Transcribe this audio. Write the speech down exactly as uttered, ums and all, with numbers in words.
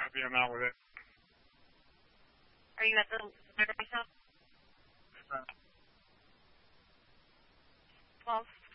happy I'm out with it. Are you at the library shop? Uh, twelve